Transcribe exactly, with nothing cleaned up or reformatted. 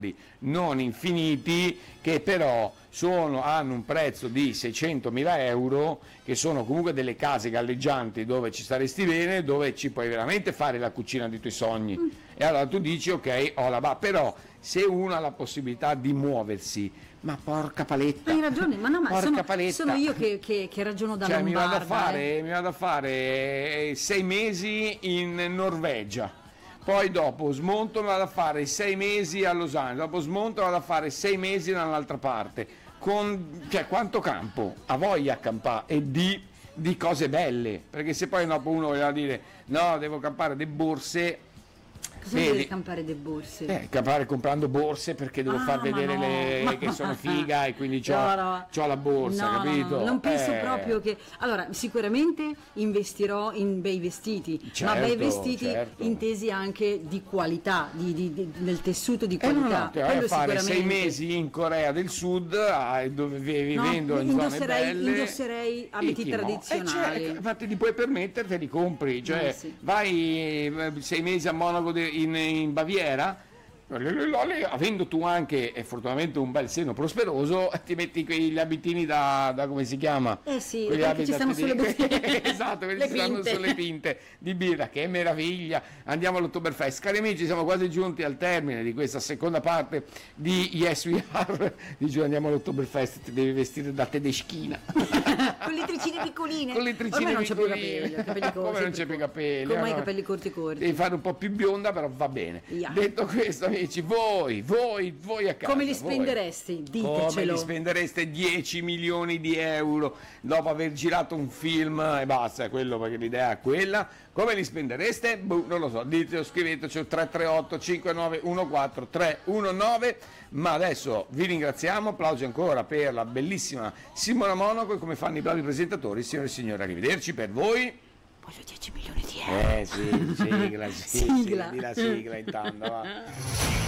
non infiniti, che però sono, hanno un prezzo di seicentomila euro, che sono comunque delle case galleggianti dove ci staresti bene, dove ci puoi veramente fare la cucina dei tuoi sogni. Mm. E allora tu dici ok, ho la va, però se uno ha la possibilità di muoversi, ma porca paletta, hai ragione, ma no, ma porca sono, paletta. sono io che, che, che ragiono da cioè, lombarda. Mi vado a fare, eh. mi vado a fare sei mesi in Norvegia, poi dopo smonto, mi vado a fare sei mesi a Los Angeles, dopo smonto, vado a fare sei mesi dall'altra parte, con, cioè, quanto campo ha voglia a campare e di, di cose belle, perché se poi dopo uno voleva dire no, devo campare le borse. Cosa vuol dire campare delle borse? Eh, campare comprando borse perché devo ah, far vedere no, le, ma... che sono figa e quindi c'ho, no, no. c'ho la borsa, no, capito? No, no, non penso eh... proprio che... Allora, sicuramente investirò in bei vestiti, certo, ma bei vestiti certo. intesi anche di qualità, di, di, di, del tessuto di qualità. Eh no, no, ti vai a fare sicuramente... sei mesi in Corea del Sud, dove vivendo no, in zone belle. Indosserei abiti tradizionali. Eh, cioè, infatti ti puoi permettere, te li compri, cioè eh, sì. vai sei mesi a Monaco de, in, in Baviera, avendo tu anche e fortunatamente un bel seno prosperoso, ti metti quegli abitini da, da come si chiama? Eh sì, quelli perché ci stanno sulle bottiglie. Esatto, quelli ci stanno sulle pinte di birra, che meraviglia. Andiamo all'Oktoberfest. Cari amici, siamo quasi giunti al termine di questa seconda parte di Yes We Are. Dice andiamo all'Oktoberfest, ti devi vestire da tedeschina. Con le tricine piccoline. Con le tricine non piccoline. C'è più capelli, capelli corti. Come non c'è più capelli? Come allora, i capelli corti corti. Devi fare un po' più bionda, però va bene. Yeah. Detto questo, amici, voi, voi, voi a casa. Come li spenderesti? Voi. Ditecelo. Come li spendereste dieci milioni di euro dopo aver girato un film e basta, è quello, perché l'idea è quella. Come li spendereste? Boh, non lo so, ditelo, scriveteci tre tre otto cinque nove uno quattro tre uno nove. Ma adesso vi ringraziamo, applausi ancora per la bellissima Simona Monaco e come fanno i bravi presentatori, signore e signori, arrivederci per voi. Voglio dieci milioni di euro. Eh sì, sigla, sì, sigla. sì, di la sigla intanto, va.